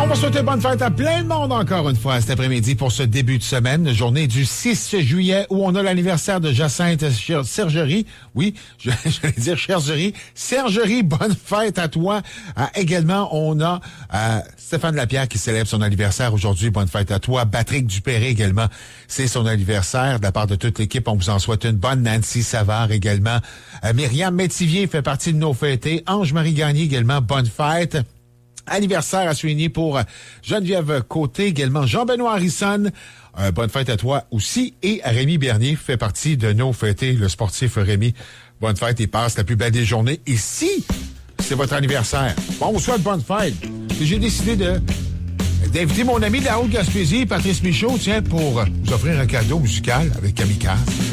On va souhaiter bonne fête à plein de monde encore une fois cet après-midi pour ce début de semaine, journée du 6 juillet où on a l'anniversaire de Jacinthe Sergerie. Oui, j'allais dire Sergerie. Sergerie, bonne fête à toi. Également, on a Stéphane Lapierre qui célèbre son anniversaire aujourd'hui. Bonne fête à toi. Patrick Dupéré également, c'est son anniversaire. De la part de toute l'équipe, on vous en souhaite une bonne. Nancy Savard également. Myriam Métivier fait partie de nos fêtés. Ange-Marie Gagné également, bonne fête. Anniversaire à souligner pour Geneviève Côté, également Jean-Benoît Harrison. Bonne fête à toi aussi. Et Rémi Bernier fait partie de nos fêtés, le sportif Rémi. Bonne fête et passe la plus belle des journées. Et si c'est votre anniversaire, bon, on vous souhaite bonne fête. J'ai décidé d'inviter mon ami de la Haute-Gaspésie, Patrice Michaud, tiens, pour vous offrir un cadeau musical avec Kamikaze.